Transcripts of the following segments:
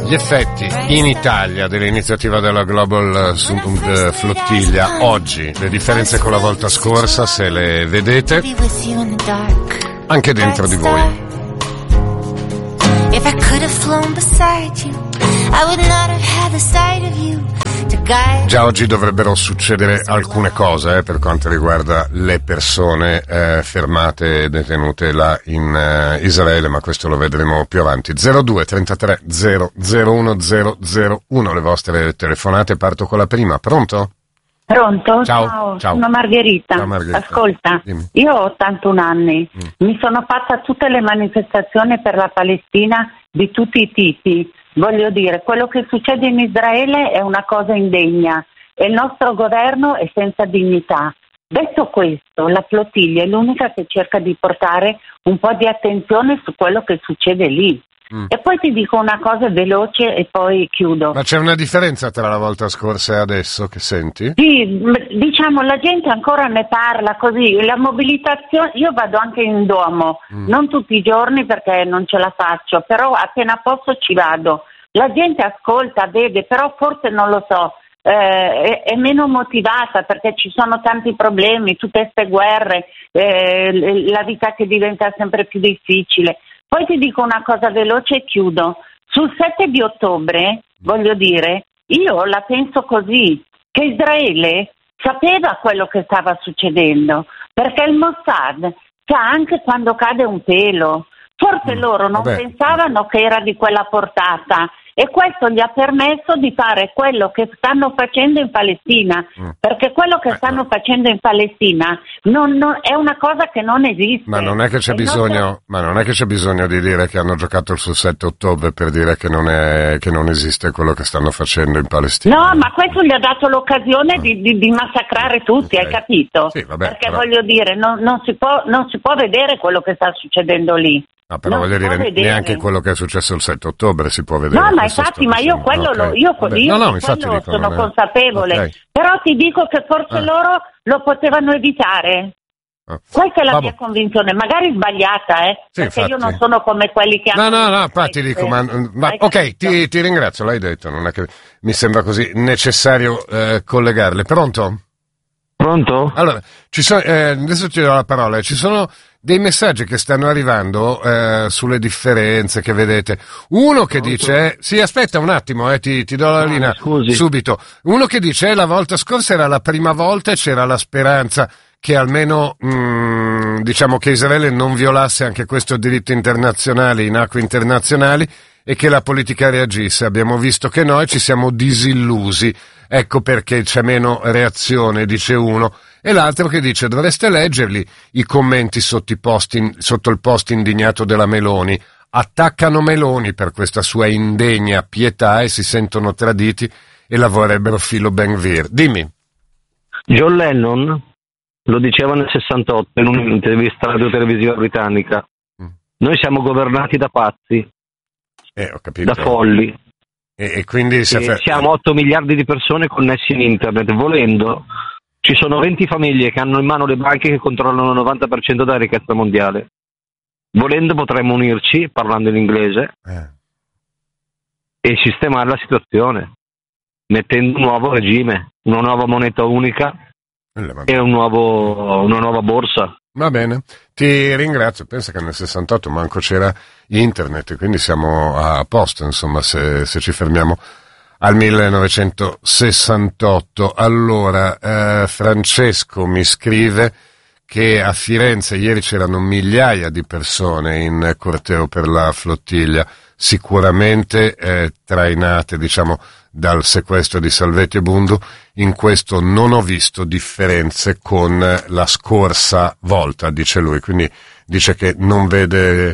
Gli effetti in Italia dell'iniziativa della Global Flottiglia oggi, le differenze con la volta scorsa, se le vedete anche dentro di voi. Già oggi dovrebbero succedere alcune cose per quanto riguarda le persone fermate e detenute là in Israele, ma questo lo vedremo più avanti. 02 33 001 001 le vostre telefonate, parto con la prima. Pronto? Pronto? Ciao. Sono Margherita. Ciao, Margherita. Ascolta, Dimmi. io ho 81 anni, mi sono fatta tutte le manifestazioni per la Palestina di tutti i tipi. Voglio dire, quello che succede in Israele è una cosa indegna e il nostro governo è senza dignità. Detto questo, la flottiglia è l'unica che cerca di portare un po' di attenzione su quello che succede lì. E poi ti dico una cosa veloce e poi chiudo. Ma c'è una differenza tra la volta scorsa e adesso che senti? Sì, diciamo la gente ancora ne parla così, la mobilitazione, io vado anche in Duomo, non tutti i giorni perché non ce la faccio, però appena posso ci vado. La gente ascolta, vede, però forse non lo so, è meno motivata perché ci sono tanti problemi, tutte queste guerre, la vita che diventa sempre più difficile. Poi ti dico una cosa veloce e chiudo. Sul 7 di ottobre, voglio dire, io la penso così, che Israele sapeva quello che stava succedendo, perché il Mossad sa anche quando cade un pelo. Forse loro non pensavano che era di quella portata e questo gli ha permesso di fare quello che stanno facendo in Palestina, perché quello che stanno facendo in Palestina non è una cosa che non esiste. Ma non è che c'è bisogno di dire che hanno giocato sul 7 ottobre per dire che non esiste quello che stanno facendo in Palestina. No, ma questo gli ha dato l'occasione di massacrare tutti, hai capito? Sì, vabbè, perché però... voglio dire, non si può vedere quello che sta succedendo lì. No, però voglio dire, neanche quello che è successo il 7 ottobre si può vedere. No, ma infatti, ma io quello sono consapevole. Okay. Però ti dico che forse loro lo potevano evitare. Questa è la mia convinzione, magari sbagliata, sì, perché infatti. io non sono come quelli che hanno... No, infatti dico, ma ok, ti ringrazio, l'hai detto, non è che mi sembra così necessario collegarle. Pronto? Pronto? Allora, adesso ti do la parola, ci sono dei messaggi che stanno arrivando sulle differenze che vedete. Uno che dice, sì, aspetta un attimo, ti do la linea subito. Uno che dice, la volta scorsa era la prima volta e c'era la speranza che almeno, diciamo che Israele non violasse anche questo diritto internazionale in acque internazionali e che la politica reagisse. Abbiamo visto che noi ci siamo disillusi, ecco perché c'è meno reazione, dice uno. E l'altro che dice, dovreste leggerli i commenti sotto il post indignato della Meloni. Attaccano Meloni per questa sua indegna pietà e si sentono traditi e la vorrebbero filo Ben-Gvir. Dimmi. John Lennon lo diceva nel 68 in un'intervista alla televisione britannica. Noi siamo governati da pazzi, ho capito. da folli. E quindi siamo 8 miliardi di persone connessi in internet. Volendo, ci sono 20 famiglie che hanno in mano le banche che controllano il 90% della ricchezza mondiale. Volendo potremmo unirci, parlando in inglese, e sistemare la situazione, mettendo un nuovo regime, una nuova moneta unica e una nuova borsa. Va bene, ti ringrazio. Pensa che nel 68 manco c'era internet, quindi siamo a posto, insomma, se ci fermiamo al 1968. Allora, Francesco mi scrive che a Firenze ieri c'erano migliaia di persone in corteo per la flottiglia, sicuramente trainate, diciamo, dal sequestro di Salvetti e Bundu. In questo non ho visto differenze con la scorsa volta, dice lui, quindi dice che non vede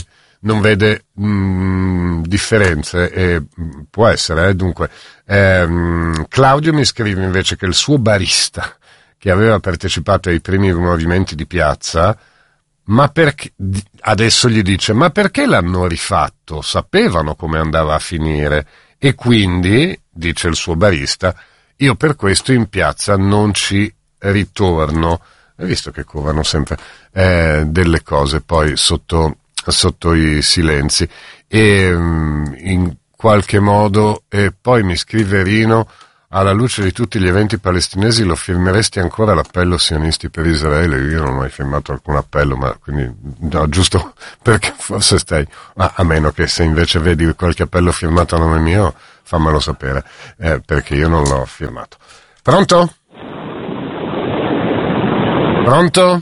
differenze, e può essere, dunque. Claudio mi scrive invece che il suo barista, che aveva partecipato ai primi movimenti di piazza, ma perché, adesso gli dice, ma perché l'hanno rifatto? Sapevano come andava a finire e quindi, dice il suo barista, io per questo in piazza non ci ritorno. Hai visto che covano sempre delle cose poi sotto i silenzi. E in qualche modo. E poi mi scrive Rino: alla luce di tutti gli eventi palestinesi, lo firmeresti ancora l'appello sionisti per Israele? Io non ho mai firmato alcun appello, ma quindi no, giusto perché forse stai, ma a meno che se invece vedi qualche appello firmato a nome mio, fammelo sapere, perché io non l'ho firmato. Pronto? Pronto?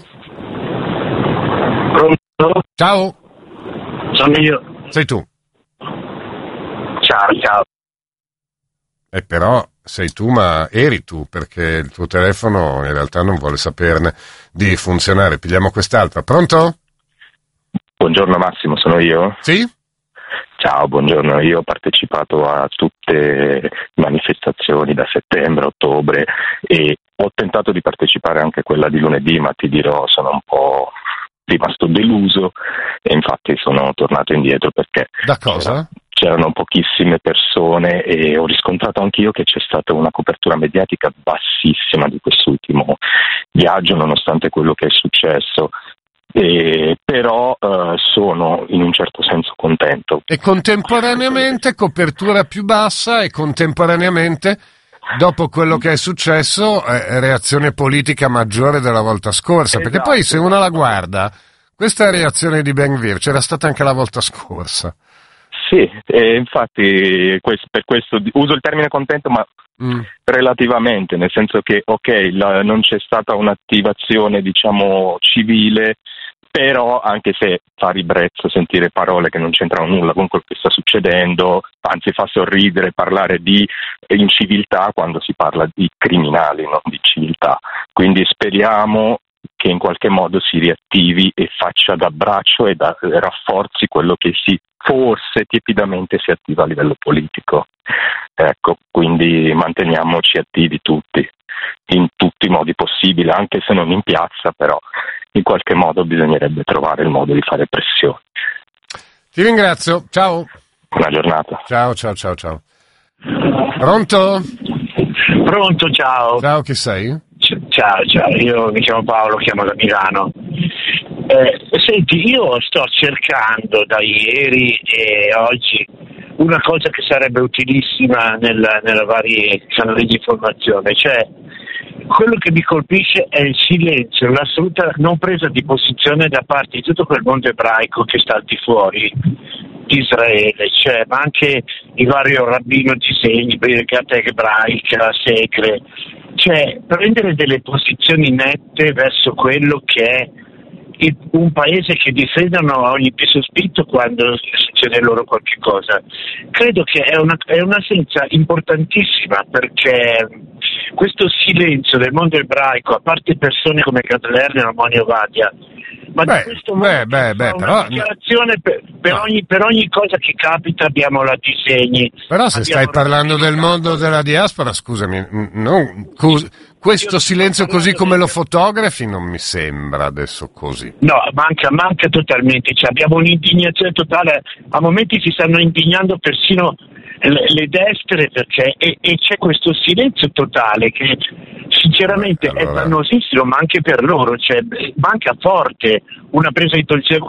Pronto? Ciao. Sono io. Sei tu. Ciao. E però sei tu, ma eri tu, perché il tuo telefono in realtà non vuole saperne di funzionare. Pigliamo quest'altra. Pronto? Buongiorno Massimo, sono io? Sì? Ciao, buongiorno. Io ho partecipato a tutte le manifestazioni da settembre, ottobre e ho tentato di partecipare anche a quella di lunedì, ma ti dirò, sono un po' rimasto deluso e infatti sono tornato indietro perché... Da cosa? C'erano pochissime persone e ho riscontrato anch'io che c'è stata una copertura mediatica bassissima di quest'ultimo viaggio, nonostante quello che è successo. Però sono in un certo senso contento. E contemporaneamente copertura più bassa e contemporaneamente, dopo quello che è successo, reazione politica maggiore della volta scorsa. Perché poi se uno la guarda, questa reazione di Ben Gvir c'era stata anche la volta scorsa. Sì, infatti per questo uso il termine contento, ma relativamente, nel senso che non c'è stata un'attivazione diciamo civile, però anche se fa ribrezzo sentire parole che non c'entrano nulla con quello che sta succedendo, anzi fa sorridere parlare di inciviltà quando si parla di criminali, non di civiltà. Quindi speriamo che in qualche modo si riattivi e faccia da braccio e rafforzi quello che forse tiepidamente si attiva a livello politico. Ecco, quindi manteniamoci attivi tutti, in tutti i modi possibili, anche se non in piazza, però in qualche modo bisognerebbe trovare il modo di fare pressione. Ti ringrazio, ciao. Buona giornata. Ciao. Pronto? Pronto, ciao. Ciao, chi sei? Ciao, io mi chiamo Paolo, chiamo da Milano. Senti, io sto cercando da ieri e oggi una cosa che sarebbe utilissima nelle varie canali di informazione, cioè quello che mi colpisce è il silenzio, l'assoluta non presa di posizione da parte di tutto quel mondo ebraico che sta al di fuori di Israele, cioè, ma anche i vari rabbino di segni, Brigata Ebraica, Segre, cioè prendere delle posizioni nette verso quello che è un paese che difendono a ogni più sospitto quando succede loro qualche cosa. Credo che è un'assenza importantissima, perché questo silenzio del mondo ebraico, a parte persone come Gadler o Moni Ovadia, ma di questo mondo però dichiarazione per ogni cosa che capita abbiamo la disegni. Però se stai parlando del mondo della diaspora, scusami, questo silenzio così come lo fotografi non mi sembra adesso così. No, manca totalmente, cioè, abbiamo un'indignazione totale, a momenti si stanno indignando persino le destre, perché e c'è questo silenzio totale che sinceramente è dannosissimo, ma anche per loro, cioè manca forte una presa di posizione,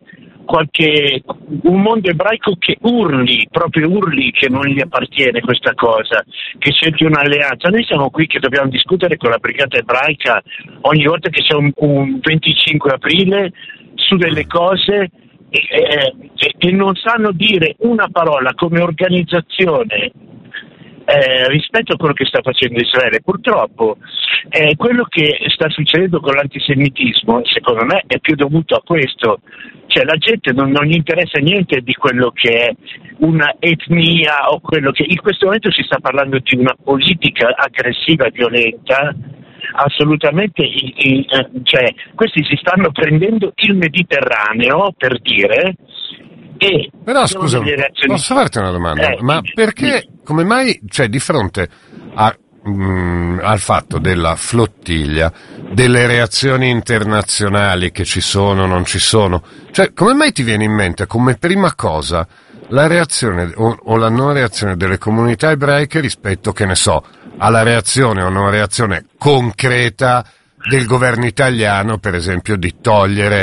un mondo ebraico che urli che non gli appartiene questa cosa, che cerchi un'alleanza. Noi siamo qui che dobbiamo discutere con la Brigata Ebraica ogni volta che c'è un 25 aprile su delle cose e non sanno dire una parola come organizzazione rispetto a quello che sta facendo Israele. Purtroppo quello che sta succedendo con l'antisemitismo, secondo me, è più dovuto a questo, cioè la gente non gli interessa niente di quello che è una etnia o quello che in questo momento si sta parlando di una politica aggressiva e violenta. Assolutamente, cioè questi si stanno prendendo il Mediterraneo, per dire. Però scusa, posso farti una domanda? Ma perché, come mai, cioè di fronte al fatto della flottiglia, delle reazioni internazionali che ci sono, non ci sono, cioè come mai ti viene in mente come prima cosa la reazione o la non reazione delle comunità ebraiche rispetto, che ne so, alla reazione o non reazione concreta del governo italiano, per esempio, di togliere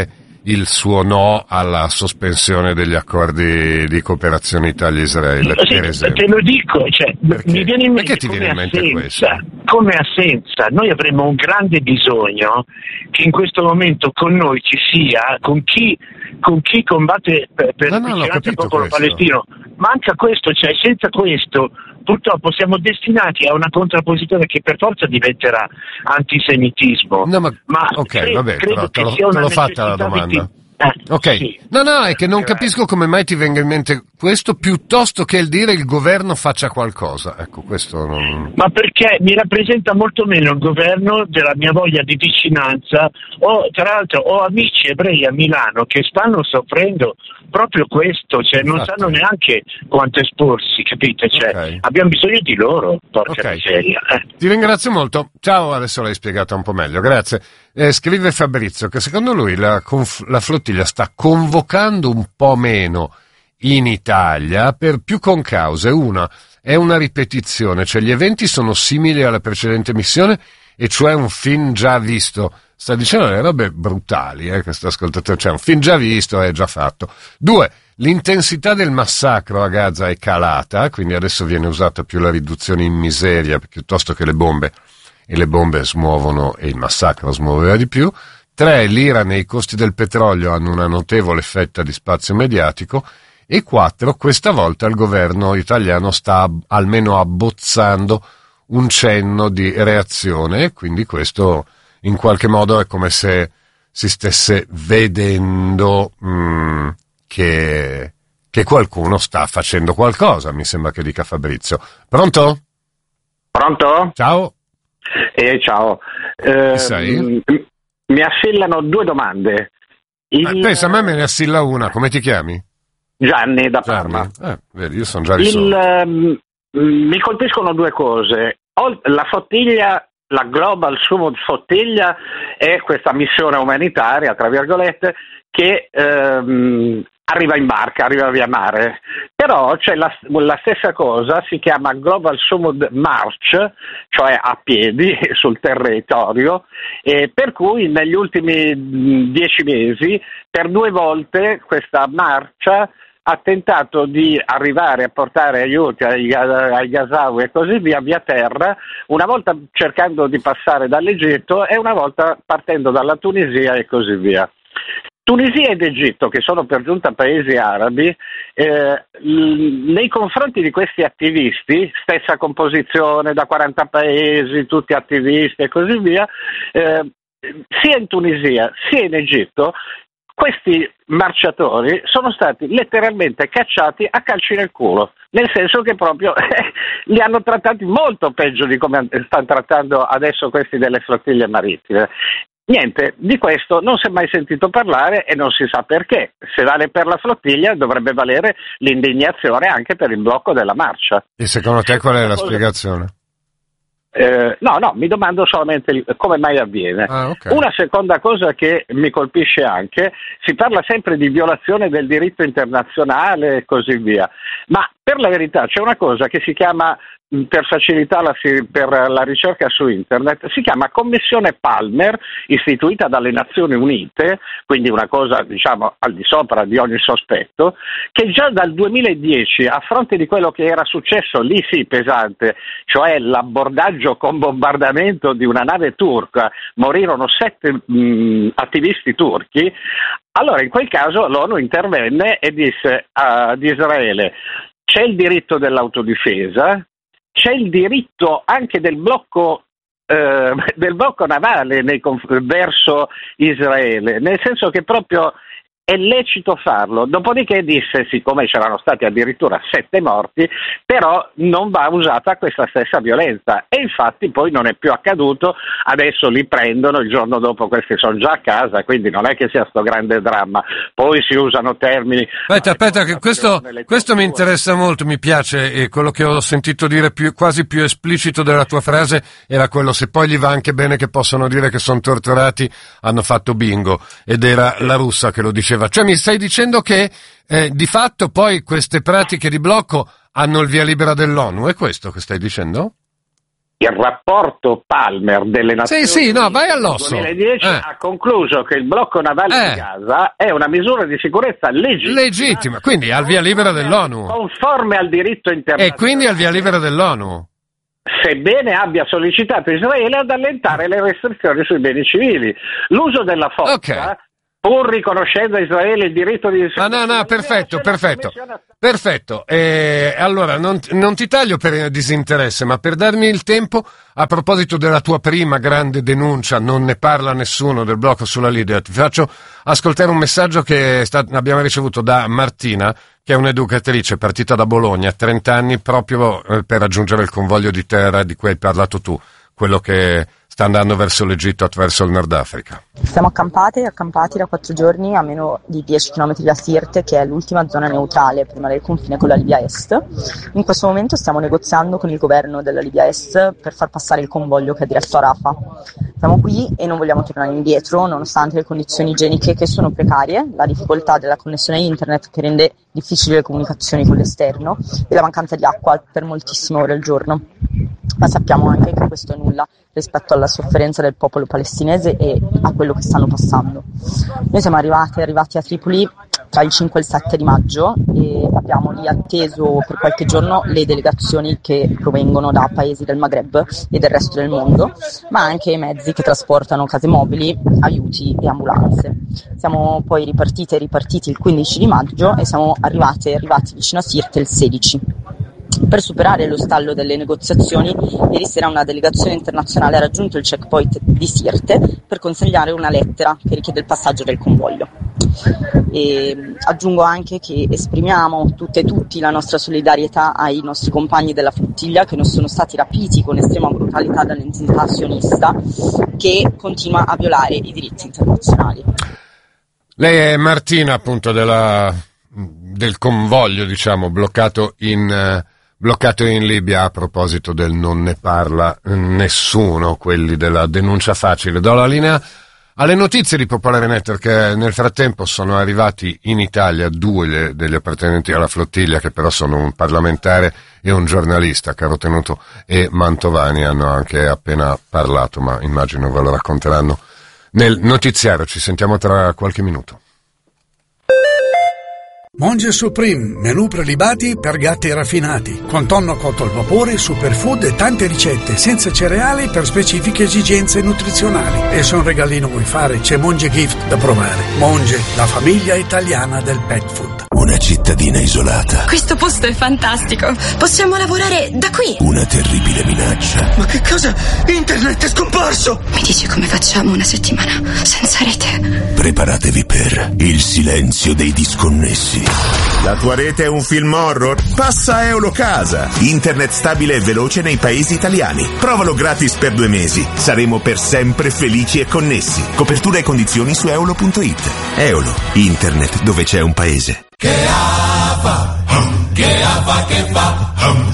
il suo no alla sospensione degli accordi di cooperazione Italia-Israele, per esempio. Te lo dico, mi viene in mente, ti viene in mente questo? Come assenza. Noi avremmo un grande bisogno che in questo momento con noi ci sia, con chi combatte per il popolo palestino. Manca questo, senza questo purtroppo siamo destinati a una contrapposizione che per forza diventerà antisemitismo. No, ma ok, vabbè, però te l'ho fatta la domanda. Ok, sì. No, è che non capisco come mai ti venga in mente questo piuttosto che il dire il governo faccia qualcosa. Ecco, questo non... Ma perché mi rappresenta molto meno il governo della mia voglia di vicinanza. Tra l'altro ho amici ebrei a Milano che stanno soffrendo proprio questo, non sanno neanche quanto esporsi, capite? Okay. Abbiamo bisogno di loro, porca miseria. Ti ringrazio molto. Ciao, adesso l'hai spiegata un po' meglio, grazie. Scrive Fabrizio che secondo lui la flottiglia sta convocando un po' meno in Italia per più concause. Una è una ripetizione, cioè gli eventi sono simili alla precedente missione, e cioè un film già visto. Sta dicendo delle robe brutali, questo ascoltatore, cioè un film già visto, è già fatto. 2, l'intensità del massacro a Gaza è calata, quindi adesso viene usata più la riduzione in miseria piuttosto che le bombe, e le bombe smuovono e il massacro smuoveva di più. 3, l'Iran e i costi del petrolio hanno una notevole fetta di spazio mediatico. E 4, questa volta il governo italiano sta almeno abbozzando un cenno di reazione, quindi questo in qualche modo è come se si stesse vedendo che qualcuno sta facendo qualcosa, mi sembra che dica Fabrizio. Pronto? Pronto? Ciao. Ciao. Chi sei? Mi assillano 2 domande. Pensa, a me ne assilla una, come ti chiami? Gianni da Parma. Vedi, io sono già risolto. Mi colpiscono 2 cose. La flottiglia, la Global Summit Flottiglia, è questa missione umanitaria, tra virgolette, che arriva in barca, arriva via mare. Però c'è la stessa cosa, si chiama Global Summit March, cioè a piedi sul territorio, e per cui negli ultimi 10 mesi per 2 volte questa marcia ha tentato di arrivare a portare aiuti ai Gazawi e così via terra, una volta cercando di passare dall'Egitto e una volta partendo dalla Tunisia e così via. Tunisia ed Egitto, che sono per giunta paesi arabi, nei confronti di questi attivisti, stessa composizione da 40 paesi, tutti attivisti e così via, sia in Tunisia sia in Egitto, questi marciatori sono stati letteralmente cacciati a calci nel culo, nel senso che proprio li hanno trattati molto peggio di come stanno trattando adesso questi delle flottiglie marittime. Niente, di questo non si è mai sentito parlare e non si sa perché. Se vale per la flottiglia dovrebbe valere l'indignazione anche per il blocco della marcia. E secondo te qual è la spiegazione? No, mi domando solamente come mai avviene. Okay. Una seconda cosa che mi colpisce anche, si parla sempre di violazione del diritto internazionale e così via, ma per la verità c'è una cosa che si chiama, per facilità per la ricerca su internet, si chiama Commissione Palmer, istituita dalle Nazioni Unite, quindi una cosa diciamo al di sopra di ogni sospetto, che già dal 2010, a fronte di quello che era successo lì sì pesante, cioè l'abbordaggio con bombardamento di una nave turca, morirono 7 attivisti turchi. Allora in quel caso l'ONU intervenne e disse ad Israele: c'è il diritto dell'autodifesa, c'è il diritto anche del blocco navale verso Israele, nel senso che proprio è lecito farlo. Dopodiché disse, siccome c'erano stati addirittura 7 morti, però non va usata questa stessa violenza, e infatti poi non è più accaduto. Adesso li prendono, il giorno dopo questi sono già a casa, quindi non è che sia sto grande dramma. Poi si usano termini. Aspetta, che questo mi interessa molto, mi piace, e quello che ho sentito dire quasi più esplicito della tua frase era quello: se poi gli va anche bene che possono dire che sono torturati, hanno fatto bingo. Ed era la russa che lo diceva. Cioè mi stai dicendo che di fatto poi queste pratiche di blocco hanno il via libera dell'ONU? È questo che stai dicendo? il rapporto Palmer delle Nazioni Unite vai all'osso. 2010 ha concluso che il blocco navale di Gaza è una misura di sicurezza legittima, quindi al via libera dell'ONU, conforme al diritto internazionale, e quindi al via libera dell'ONU, sebbene abbia sollecitato Israele ad allentare le restrizioni sui beni civili. L'uso della forza, pur riconoscendo a Israele il diritto di... Perfetto. Allora, non ti taglio per disinteresse, ma per darmi il tempo, a proposito della tua prima grande denuncia, non ne parla nessuno, del blocco sulla Libia, ti faccio ascoltare un messaggio che abbiamo ricevuto da Martina, che è un'educatrice partita da Bologna, 30 anni, proprio per raggiungere il convoglio di terra di cui hai parlato tu, quello che sta andando verso l'Egitto attraverso il Nord Africa. Siamo accampati da 4 giorni a meno di 10 km da Sirte, che è l'ultima zona neutrale prima del confine con la Libia Est. In questo momento stiamo negoziando con il governo della Libia Est per far passare il convoglio che è diretto a Rafah. Siamo qui e non vogliamo tornare indietro, nonostante le condizioni igieniche che sono precarie, la difficoltà della connessione internet che rende difficili le comunicazioni con l'esterno e la mancanza di acqua per moltissime ore al giorno. Ma sappiamo anche che questo è nulla rispetto alla sofferenza del popolo palestinese e a quello che stanno passando. Noi siamo arrivati a Tripoli tra il 5 e il 7 di maggio e abbiamo lì atteso per qualche giorno le delegazioni che provengono da paesi del Maghreb e del resto del mondo, ma anche i mezzi che trasportano case mobili, aiuti e ambulanze. Siamo poi ripartiti il 15 di maggio e siamo arrivati vicino a Sirte il 16. Per superare lo stallo delle negoziazioni, ieri sera una delegazione internazionale ha raggiunto il checkpoint di Sirte per consegnare una lettera che richiede il passaggio del convoglio. E aggiungo anche che esprimiamo tutte e tutti la nostra solidarietà ai nostri compagni della flottiglia che non sono stati rapiti con estrema brutalità dall'entità sionista che continua a violare i diritti internazionali. Lei è Martina, appunto, del convoglio, diciamo, bloccato in Libia. A proposito del non ne parla nessuno, quelli della denuncia facile. Do la linea alle notizie di Popolare Network, che nel frattempo sono arrivati in Italia 2 degli appartenenti alla flottiglia, che però sono un parlamentare e un giornalista. Caro Tenuto e Mantovani hanno anche appena parlato, ma immagino ve lo racconteranno nel notiziario. Ci sentiamo tra qualche minuto. Monge Supreme, menù prelibati per gatti raffinati, con tonno cotto al vapore, superfood e tante ricette, senza cereali per specifiche esigenze nutrizionali. E se un regalino vuoi fare, c'è Monge Gift da provare. Monge, la famiglia italiana del pet food. Una cittadina isolata. Questo posto è fantastico. Possiamo lavorare da qui. Una terribile minaccia. Ma che cosa? Internet è scomparso! Mi dici come facciamo una settimana senza rete? Preparatevi per il silenzio dei disconnessi. La tua rete è un film horror? Passa a Eulocasa. Internet stabile e veloce nei paesi italiani. Provalo gratis per 2 mesi. Saremo per sempre felici e connessi. Copertura e condizioni su eulo.it. Eulo, internet dove c'è un paese. Che fa? Che fa?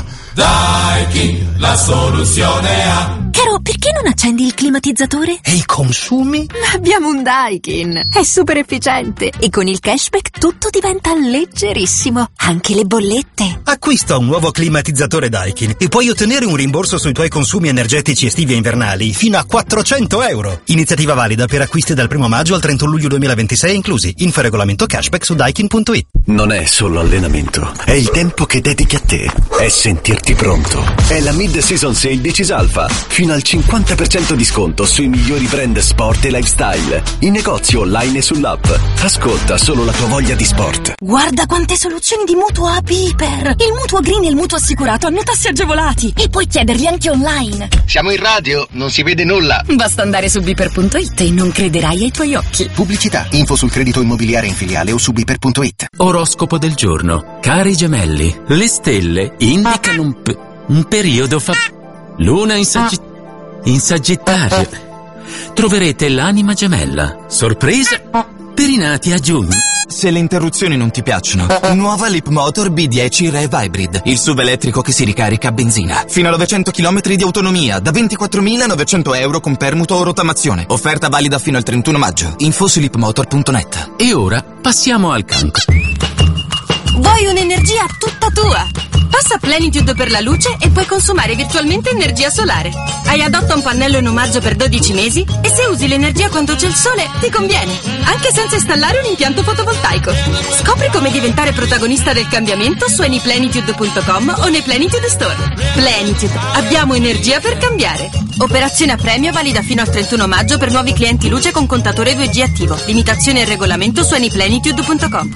Daikin, la soluzione ha. Caro, perché non accendi il climatizzatore? E i consumi? Abbiamo un Daikin, è super efficiente e con il cashback tutto diventa leggerissimo, anche le bollette. Acquista un nuovo climatizzatore Daikin e puoi ottenere un rimborso sui tuoi consumi energetici estivi e invernali fino a €400. Iniziativa valida per acquisti dal 1 maggio al 31 luglio 2026 inclusi. Info e regolamento cashback su daikin.it. Non è solo allenamento, è il tempo che dedichi a te, è sentirti pronto. È la Mid-Season Sale di Cisalfa. Fino al 50% di sconto sui migliori brand sport e lifestyle. In negozio online e sull'app. Ascolta solo la tua voglia di sport. Guarda quante soluzioni di mutuo a Piper. Il mutuo green e il mutuo assicurato hanno tassi agevolati e puoi chiederli anche online. Siamo in radio, non si vede nulla. Basta andare su Piper.it e non crederai ai tuoi occhi. Pubblicità, info sul credito immobiliare in filiale o su Piper.it. Oroscopo del giorno. Cari gemelli, le stelle indicano un periodo Luna in Sagittario. Troverete l'anima gemella. Sorpresa per i nati a giugno. Se le interruzioni non ti piacciono, nuova Leapmotor B10 Rev Hybrid, il SUV elettrico che si ricarica a benzina. Fino a 900 km di autonomia, da €24.900 con permuto o rottamazione. Offerta valida fino al 31 maggio. Info su leapmotor.net. E ora passiamo al cancro. Vuoi un'energia tutta tua? Passa Usa Plenitude per la luce e puoi consumare virtualmente energia solare. Hai Adotta un pannello in omaggio per 12 mesi e se usi l'energia quando c'è il sole ti conviene, anche senza installare un impianto fotovoltaico. Scopri come diventare protagonista del cambiamento su anyplenitude.com o nei Plenitude Store. Plenitude, abbiamo energia per cambiare. Operazione a premio valida fino al 31 maggio per nuovi clienti luce con contatore 2G attivo. Limitazioni e regolamento su anyplenitude.com.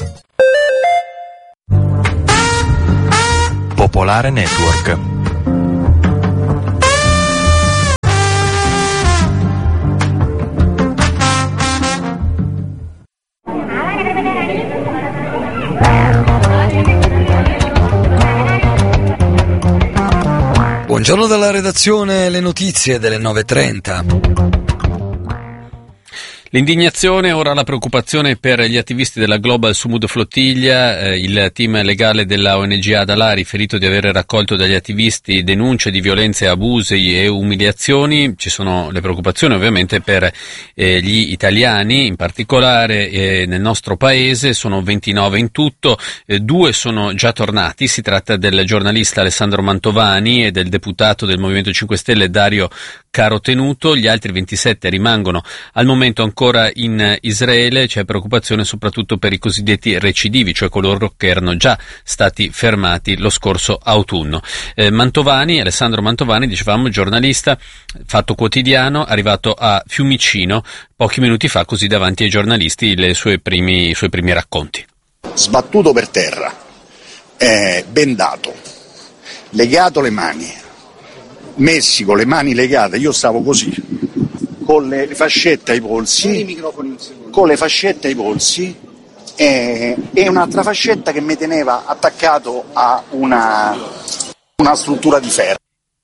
Popolare Network. Buongiorno dalla redazione, le notizie delle 9:30. L'indignazione, ora la preoccupazione per gli attivisti della Global Sumud Flottiglia. Il team legale della ONG Adala ha riferito di aver raccolto dagli attivisti denunce di violenze, abusi e umiliazioni. Ci sono le preoccupazioni ovviamente per gli italiani, in particolare nel nostro paese. Sono 29 in tutto, 2 sono già tornati. Si tratta del giornalista Alessandro Mantovani e del deputato del Movimento 5 Stelle Dario Carotenuto. Gli altri 27 rimangono al momento ancora in Israele. C'è preoccupazione soprattutto per i cosiddetti recidivi, cioè coloro che erano già stati fermati lo scorso autunno. Alessandro Mantovani, dicevamo, giornalista, Fatto Quotidiano, arrivato a Fiumicino pochi minuti fa, così davanti ai giornalisti i suoi primi racconti. Sbattuto per terra, bendato, legato le mani, messi con le mani legate, io stavo così, con le fascette ai polsi, e un'altra fascetta che mi teneva attaccato a una struttura di ferro.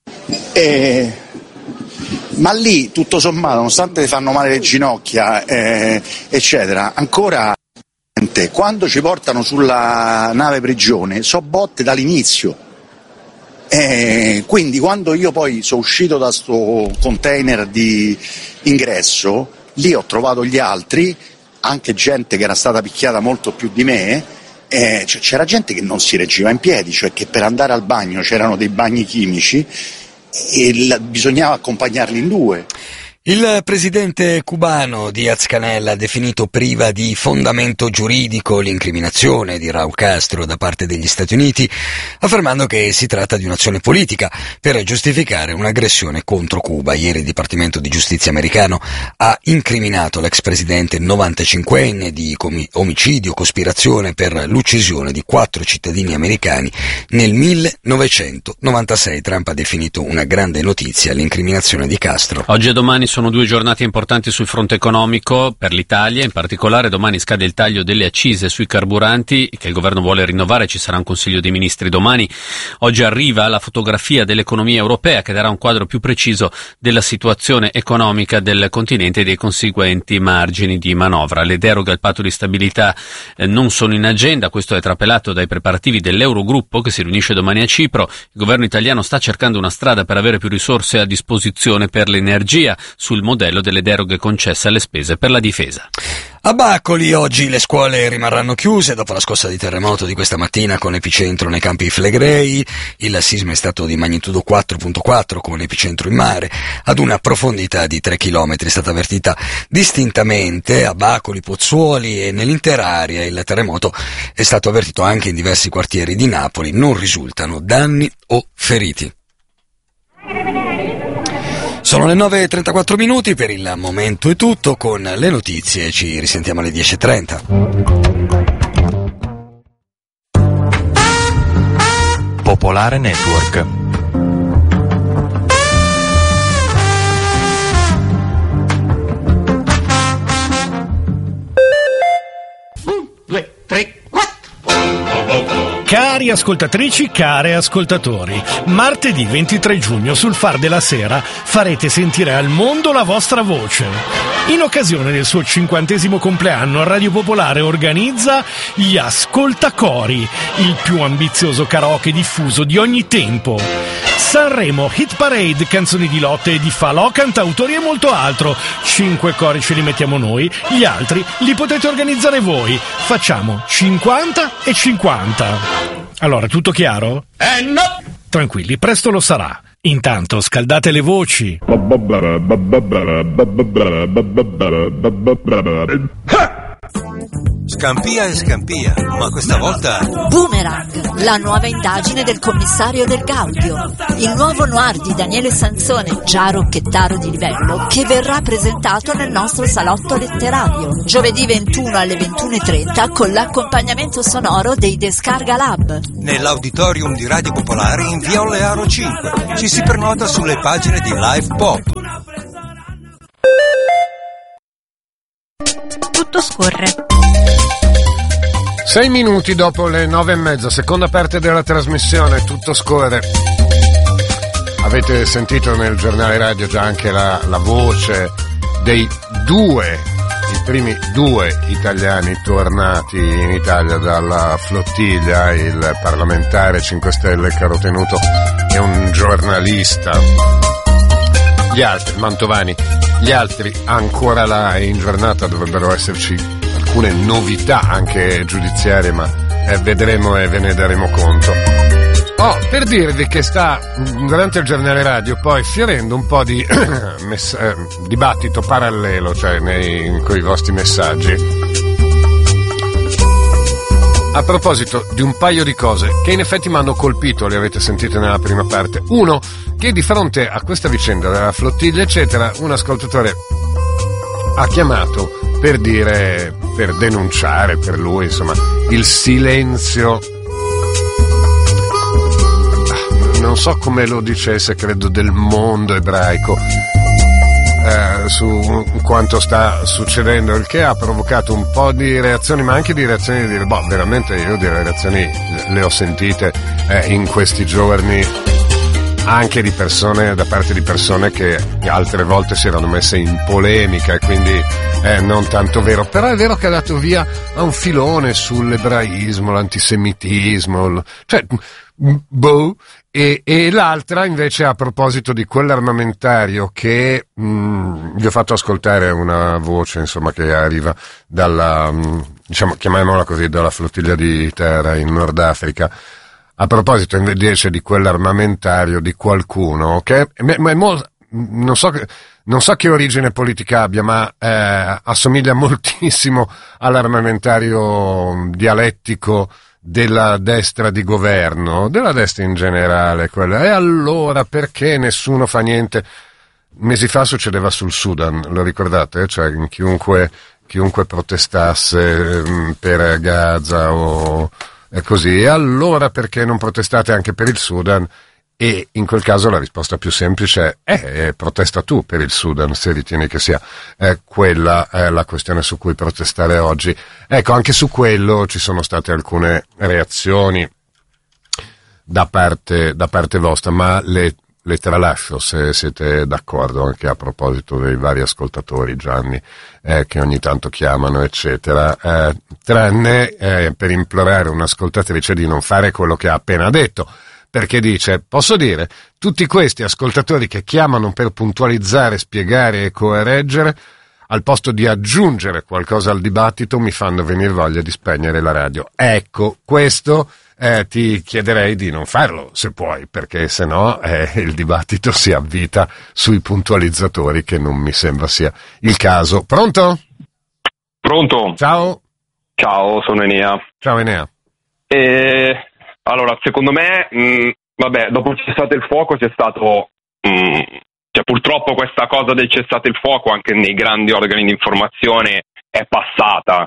Ma lì, tutto sommato, nonostante ti fanno male le ginocchia, eccetera, ancora quando ci portano sulla nave prigione so botte dall'inizio. Quindi quando io poi sono uscito da sto container di ingresso, lì ho trovato gli altri, anche gente che era stata picchiata molto più di me, c'era gente che non si reggeva in piedi, cioè che per andare al bagno c'erano dei bagni chimici e bisognava accompagnarli in 2. Il presidente cubano Díaz-Canel ha definito priva di fondamento giuridico l'incriminazione di Raúl Castro da parte degli Stati Uniti, affermando che si tratta di un'azione politica per giustificare un'aggressione contro Cuba. Ieri il Dipartimento di Giustizia americano ha incriminato l'ex presidente 95enne di omicidio, cospirazione per l'uccisione di 4 cittadini americani nel 1996. Trump ha definito una grande notizia l'incriminazione di Castro. Oggi e domani sono 2 giornate importanti sul fronte economico per l'Italia, in particolare domani scade il taglio delle accise sui carburanti che il governo vuole rinnovare, ci sarà un Consiglio dei Ministri domani. Oggi arriva la fotografia dell'economia europea che darà un quadro più preciso della situazione economica del continente e dei conseguenti margini di manovra. Le deroghe al patto di stabilità non sono in agenda, questo è trapelato dai preparativi dell'Eurogruppo che si riunisce domani a Cipro. Il governo italiano sta cercando una strada per avere più risorse a disposizione per l'energia, sul modello delle deroghe concesse alle spese per la difesa. A Bacoli oggi le scuole rimarranno chiuse dopo la scossa di terremoto di questa mattina con epicentro nei Campi Flegrei. Il sisma è stato di magnitudo 4.4 con epicentro in mare ad una profondità di 3 km. È stata avvertita distintamente a Bacoli, Pozzuoli e nell'intera area. Il terremoto è stato avvertito anche in diversi quartieri di Napoli. Non risultano danni o feriti. Sono le 9:34 minuti, per il momento è tutto, con le notizie ci risentiamo alle 10:30. Popolare Network. Cari ascoltatrici, care ascoltatori, martedì 23 giugno sul Far della Sera farete sentire al mondo la vostra voce. In occasione del suo 50° compleanno, Radio Popolare organizza gli Ascoltacori, il più ambizioso karaoke diffuso di ogni tempo. Sanremo, hit parade, canzoni di lotte e di falò, cantautori e molto altro. 5 cori ce li mettiamo noi, gli altri li potete organizzare voi. Facciamo 50 e 50. Allora, tutto chiaro? No! Tranquilli, presto lo sarà. Intanto scaldate le voci. Scampia e scampia, ma questa volta... Boomerang, la nuova indagine del commissario del Gaudio. Il nuovo noir di Daniele Sansone, già rocchettaro di livello, che verrà presentato nel nostro salotto letterario. Giovedì 21 alle 21:30 con l'accompagnamento sonoro dei Descarga Lab. Nell'auditorium di Radio Popolare in via Olearo 5. Ci si prenota sulle pagine di Live Pop. Tutto scorre. 6 minuti dopo le 9:30, seconda parte della trasmissione, tutto scorre. Avete sentito nel giornale radio già anche la voce dei i primi due italiani tornati in Italia dalla flottiglia, il parlamentare 5 Stelle Carotenuto e un giornalista. Gli altri, Mantovani, gli altri ancora là, e in giornata dovrebbero esserci alcune novità anche giudiziarie, ma vedremo e ve ne daremo conto. Per dirvi che sta durante il giornale radio poi fiorendo un po' di dibattito parallelo, cioè con i vostri messaggi, a proposito di un paio di cose che in effetti mi hanno colpito, le avete sentite nella prima parte. Uno, che di fronte a questa vicenda della flottiglia eccetera, un ascoltatore ha chiamato per denunciare per lui, insomma, il silenzio, non so come lo dicesse, credo del mondo ebraico, su quanto sta succedendo, il che ha provocato un po' di reazioni, ma anche di reazioni di dire, veramente io delle reazioni le ho sentite in questi giorni, anche di persone, da parte di persone che altre volte si erano messe in polemica e quindi non tanto vero, però è vero che ha dato via a un filone sull'ebraismo, l'antisemitismo, cioè e l'altra invece a proposito di quell'armamentario che vi ho fatto ascoltare una voce, insomma, che arriva dalla, diciamo, chiamiamola così, dalla flottiglia di terra in Nord Africa. A proposito invece di quell'armamentario di qualcuno che non so che origine politica abbia, ma assomiglia moltissimo all'armamentario dialettico della destra di governo, della destra in generale, quella. E allora perché nessuno fa niente? Mesi fa succedeva sul Sudan, lo ricordate? Cioè chiunque protestasse per Gaza o così, e allora perché non protestate anche per il Sudan? E in quel caso la risposta più semplice è protesta tu per il Sudan, se ritieni che sia quella la questione su cui protestare oggi. Ecco, anche su quello ci sono state alcune reazioni da parte vostra, ma le tralascio se siete d'accordo, anche a proposito dei vari ascoltatori, Gianni, che ogni tanto chiamano eccetera, tranne per implorare un'ascoltatrice di non fare quello che ha appena detto, perché dice, posso dire, tutti questi ascoltatori che chiamano per puntualizzare, spiegare e correggere, al posto di aggiungere qualcosa al dibattito, mi fanno venire voglia di spegnere la radio. Ecco, questo ti chiederei di non farlo, se puoi, perché sennò il dibattito si avvita sui puntualizzatori, che non mi sembra sia il caso. Pronto? Pronto? Ciao. Ciao, sono Enea. Ciao Enea. Allora, secondo me, dopo il cessate il fuoco c'è stato, cioè purtroppo questa cosa del cessate il fuoco anche nei grandi organi di informazione è passata,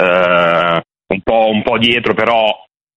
un po' dietro, però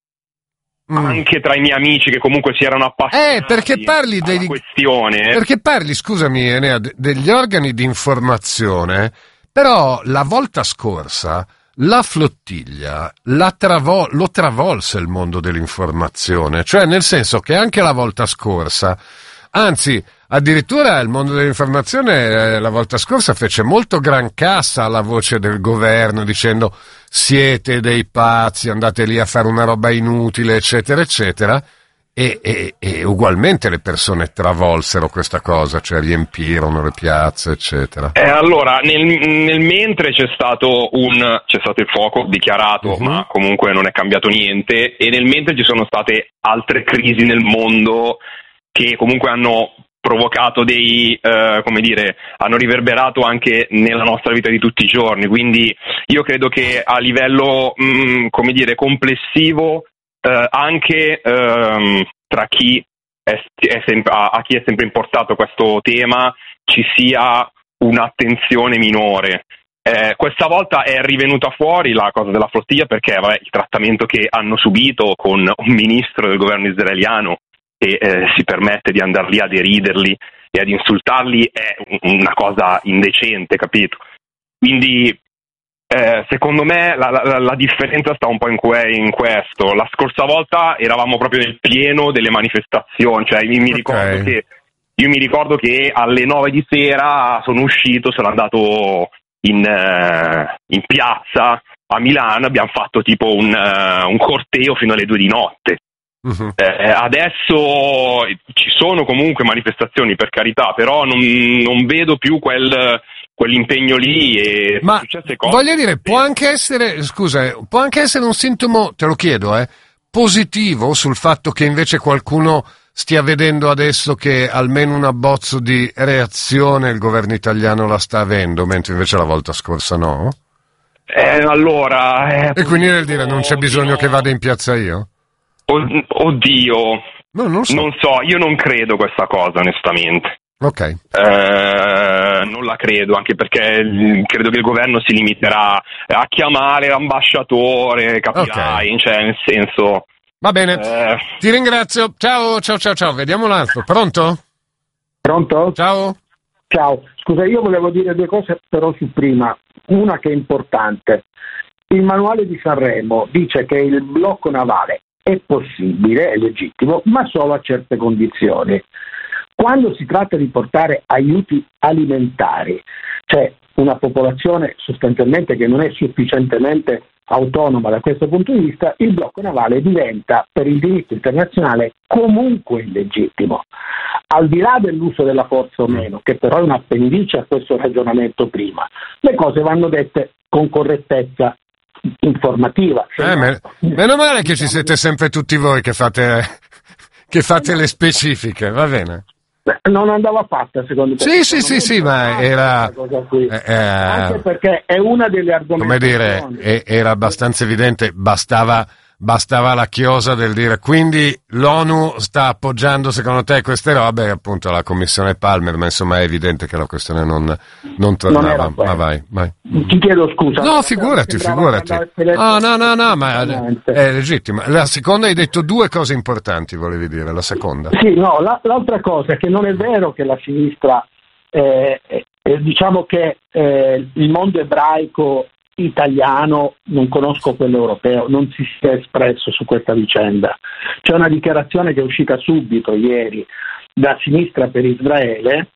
anche tra i miei amici che comunque si erano appassionati perché parli alla questione. Perché parli, scusami Enea, degli organi di informazione, però la volta scorsa la flottiglia lo travolse il mondo dell'informazione, cioè nel senso che anche la volta scorsa, anzi addirittura il mondo dell'informazione la volta scorsa fece molto gran cassa alla voce del governo dicendo siete dei pazzi, andate lì a fare una roba inutile eccetera eccetera, E ugualmente le persone travolsero questa cosa, cioè riempirono le piazze, eccetera. Allora, nel mentre c'è stato il fuoco dichiarato, ma comunque non è cambiato niente, e nel mentre ci sono state altre crisi nel mondo che comunque hanno provocato hanno riverberato anche nella nostra vita di tutti i giorni. Quindi io credo che a livello, complessivo, anche tra chi a chi è sempre importato questo tema ci sia un'attenzione minore. Questa volta è rivenuta fuori la cosa della flottiglia perché il trattamento che hanno subito con un ministro del governo israeliano che si permette di andare lì a deriderli e ad insultarli è una cosa indecente, capito? Quindi secondo me la differenza sta un po' in questo. La scorsa volta eravamo proprio nel pieno delle manifestazioni, cioè io mi ricordo che alle 9 di sera sono andato in piazza a Milano, abbiamo fatto tipo un corteo fino alle 2 di notte. Adesso ci sono comunque manifestazioni, per carità, però non vedo più quell'impegno lì e ma successe cose. Voglio dire, può anche essere un sintomo, te lo chiedo, positivo sul fatto che invece qualcuno stia vedendo adesso che almeno un abbozzo di reazione il governo italiano la sta avendo, mentre invece la volta scorsa no? E quindi nel dire non c'è bisogno che vada in piazza io? Oddio, no, non so, io non credo questa cosa, onestamente. Ok. Non la credo, anche perché credo che il governo si limiterà a chiamare l'ambasciatore, capirai, okay. Cioè, nel senso... Va bene, ti ringrazio, ciao, vediamo l'altro, pronto? Pronto? Ciao. Scusa, io volevo dire due cose però su prima, una che è importante. Il manuale di Sanremo dice che il blocco navale è possibile, è legittimo, ma solo a certe condizioni. Quando si tratta di portare aiuti alimentari, cioè una popolazione sostanzialmente che non è sufficientemente autonoma da questo punto di vista, il blocco navale diventa per il diritto internazionale comunque illegittimo. Al di là dell'uso della forza o meno, che però è un appendice a questo ragionamento prima, le cose vanno dette con correttezza informativa. Meno male che ci siete sempre tutti voi che fate le specifiche, va bene. Non andava fatta secondo te? Sì, ma era anche perché è una delle argomentazioni. Come dire, era abbastanza evidente, bastava la chiosa del dire quindi l'ONU sta appoggiando secondo te queste robe, appunto la commissione Palmer, ma insomma è evidente che la questione non tornava. Ma vai. Ti chiedo scusa. No, figurati. No, ma è legittimo. La seconda hai detto due cose importanti, volevi dire, la seconda. Sì, no, l'altra cosa è che non è vero che la sinistra, diciamo che il mondo ebraico italiano, non conosco quello europeo, non si sia espresso su questa vicenda. C'è una dichiarazione che è uscita subito ieri da Sinistra per Israele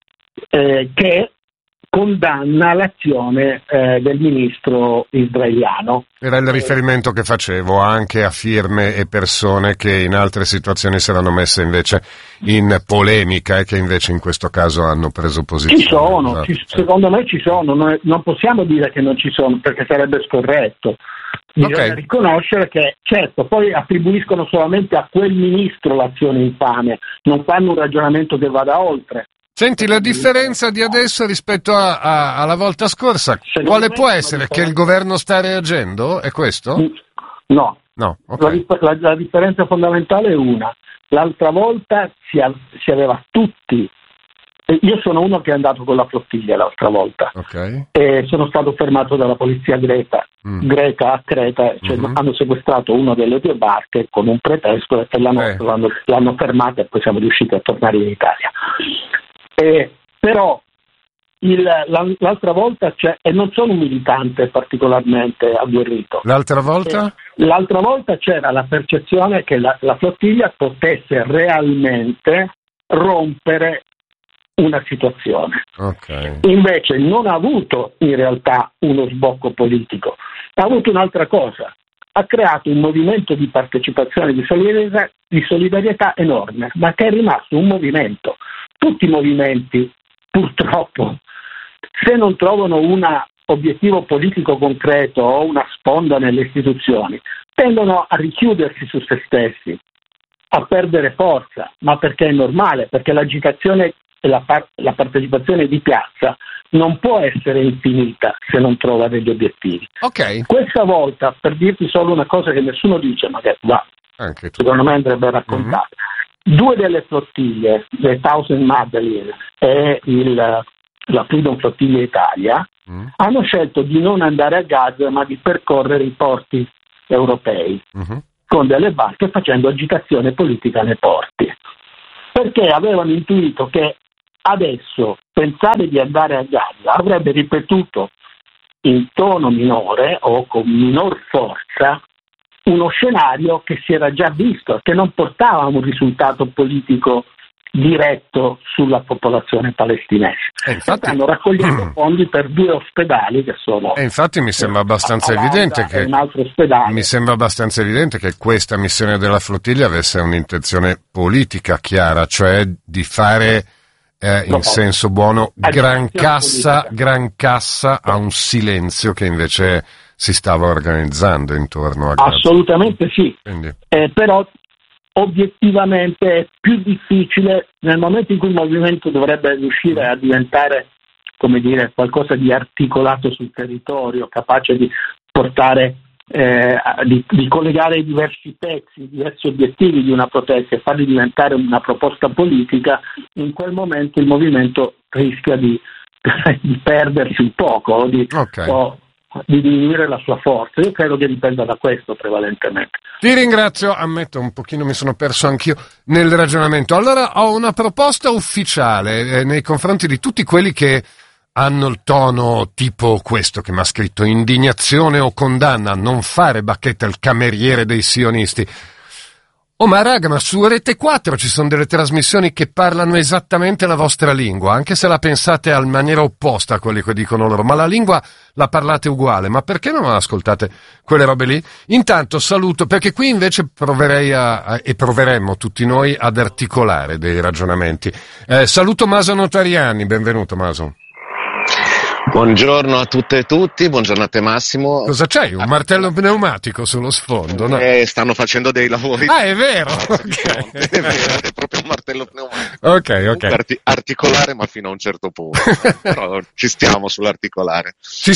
che condanna l'azione del ministro israeliano. Era il riferimento che facevo anche a firme e persone che in altre situazioni si erano messe invece in polemica e che invece in questo caso hanno preso posizione. Ci sono, secondo me ci sono, non possiamo dire che non ci sono perché sarebbe scorretto. Bisogna riconoscere che, certo, poi attribuiscono solamente a quel ministro l'azione infame, non fanno un ragionamento che vada oltre. Senti, la differenza di adesso rispetto alla volta scorsa, quale può essere? Che il governo sta reagendo? È questo? No. Okay. La differenza fondamentale è una. L'altra volta si aveva tutti. Io sono uno che è andato con la flottiglia l'altra volta. Okay. E sono stato fermato dalla polizia greca a Creta, cioè hanno sequestrato una delle due barche con un pretesto e l'hanno fermata e poi siamo riusciti a tornare in Italia. Però l'altra volta e non sono un militante particolarmente agguerrito. L'altra volta? L'altra volta c'era la percezione che la flottiglia potesse realmente rompere una situazione. Okay. Invece non ha avuto in realtà uno sbocco politico, ha avuto un'altra cosa. ha creato un movimento di partecipazione, di solidarietà enorme, ma che è rimasto un movimento. Tutti i movimenti, purtroppo, se non trovano un obiettivo politico concreto o una sponda nelle istituzioni, tendono a richiudersi su se stessi, a perdere forza, ma perché è normale, perché l'agitazione e la partecipazione di piazza non può essere infinita se non trova degli obiettivi. Okay. Questa volta, per dirti solo una cosa che nessuno dice, ma che secondo me andrebbe raccontata, 2 delle flottiglie, le Thousand Magdalene e la Freedom Flottiglia Italia, hanno scelto di non andare a Gaza ma di percorrere i porti europei con delle barche, facendo agitazione politica nei porti, perché avevano intuito che adesso pensare di andare a Gaza avrebbe ripetuto in tono minore o con minor forza uno scenario che si era già visto, che non portava a un risultato politico diretto sulla popolazione palestinese. Stanno raccogliendo fondi per 2 ospedali che sono. E infatti mi sembra abbastanza evidente che un altro ospedale. Mi sembra abbastanza evidente che questa missione della flottiglia avesse un'intenzione politica chiara, cioè di fare in senso buono gran cassa a un silenzio che invece si stava organizzando intorno a Gaza. Assolutamente sì. Quindi. Però obiettivamente è più difficile nel momento in cui il movimento dovrebbe riuscire a diventare, come dire, qualcosa di articolato sul territorio, capace di portare di collegare i diversi pezzi, i diversi obiettivi di una protesta e farli diventare una proposta politica. In quel momento il movimento rischia di perdersi un poco o di diminuire la sua forza. Io credo che dipenda da questo prevalentemente. Ti ringrazio, ammetto un pochino mi sono perso anch'io nel ragionamento. Allora ho una proposta ufficiale nei confronti di tutti quelli che hanno il tono tipo questo che mi ha scritto: indignazione o condanna, non fare bacchetta al cameriere dei sionisti. Oh ma raga, ma su Rete 4 ci sono delle trasmissioni che parlano esattamente la vostra lingua, anche se la pensate in maniera opposta a quelli che dicono loro, ma la lingua la parlate uguale, ma perché non ascoltate quelle robe lì? Intanto saluto, perché qui invece proverei e proveremmo tutti noi ad articolare dei ragionamenti. Saluto Maso Notarianni, benvenuto Maso. Buongiorno a tutte e tutti, buongiorno a te Massimo. Cosa c'hai? Un martello pneumatico sullo sfondo, no? Stanno facendo dei lavori. Ah, è vero! Okay. È vero, è proprio un martello pneumatico. Ok. Articolare, ma fino a un certo punto. Però ci stiamo sull'articolare.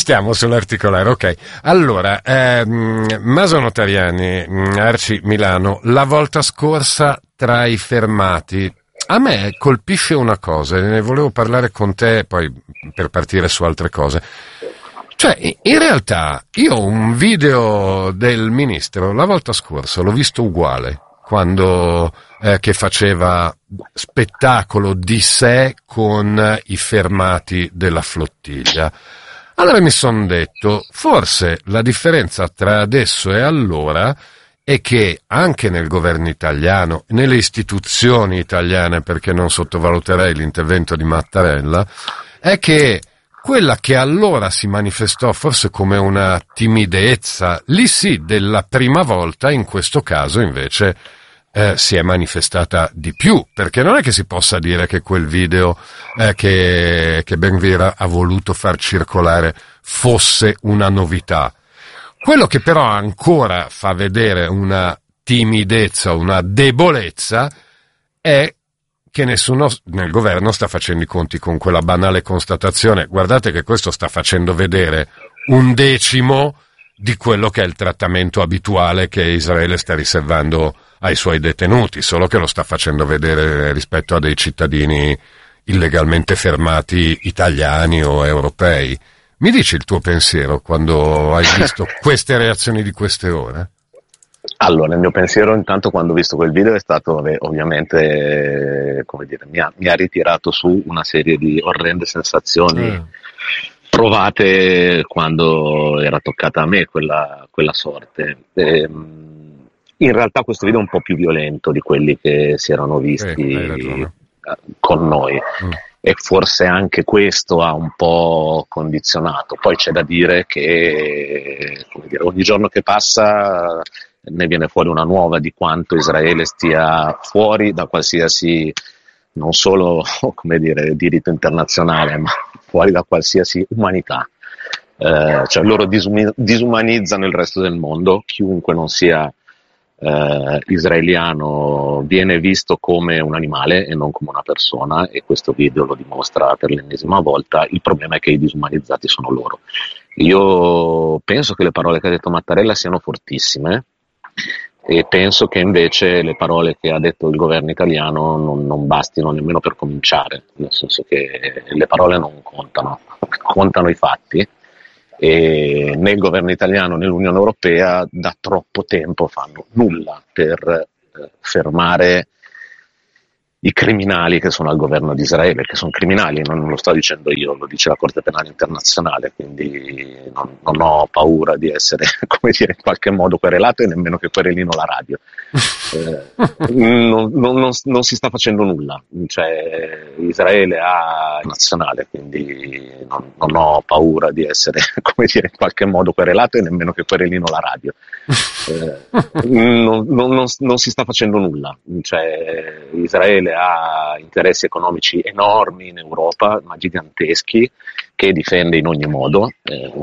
Ok. Allora, Maso Notarianni, Arci Milano, la volta scorsa tra i fermati, a me colpisce una cosa, e ne volevo parlare con te poi per partire su altre cose. Cioè, in realtà, io ho un video del ministro, la volta scorsa, l'ho visto uguale, quando che faceva spettacolo di sé con i fermati della flottiglia. Allora mi sono detto, forse la differenza tra adesso e allora è che anche nel governo italiano, nelle istituzioni italiane, perché non sottovaluterei l'intervento di Mattarella, è che quella che allora si manifestò forse come una timidezza, lì sì, della prima volta, in questo caso invece si è manifestata di più, perché non è che si possa dire che quel video che Ben-Gvir ha voluto far circolare fosse una novità. Quello che però ancora fa vedere una timidezza, una debolezza, è che nessuno nel governo sta facendo i conti con quella banale constatazione. Guardate che questo sta facendo vedere 1/10 di quello che è il trattamento abituale che Israele sta riservando ai suoi detenuti, solo che lo sta facendo vedere rispetto a dei cittadini illegalmente fermati italiani o europei. Mi dici il tuo pensiero quando hai visto queste reazioni di queste ore? Allora, il mio pensiero intanto quando ho visto quel video è stato ovviamente, come dire, mi ha ritirato su una serie di orrende sensazioni provate quando era toccata a me quella sorte. In realtà questo video è un po' più violento di quelli che si erano visti con noi. e forse anche questo ha un po' condizionato. Poi c'è da dire che, come dire, ogni giorno che passa ne viene fuori una nuova di quanto Israele stia fuori da qualsiasi, non solo, come dire, diritto internazionale, ma fuori da qualsiasi umanità. Cioè loro disumanizzano il resto del mondo, chiunque non sia israeliano viene visto come un animale e non come una persona, e questo video lo dimostra per l'ennesima volta. Il problema è che i disumanizzati sono loro. Io penso che le parole che ha detto Mattarella siano fortissime, e penso che invece le parole che ha detto il governo italiano non bastino nemmeno per cominciare, nel senso che le parole non contano, contano i fatti. E né il governo italiano né l'Unione Europea da troppo tempo fanno nulla per fermare i criminali che sono al governo di Israele, che sono criminali, non lo sto dicendo io, lo dice la Corte Penale Internazionale, quindi non ho paura di essere, come dire, in qualche modo querelato, e nemmeno che querelino la radio. Non si sta facendo nulla, cioè Israele ha nazionale, quindi non ho paura di essere, come dire, in qualche modo querelato, e nemmeno che querelino la radio. Non si sta facendo nulla, cioè Israele ha interessi economici enormi in Europa, ma giganteschi, che difende in ogni modo.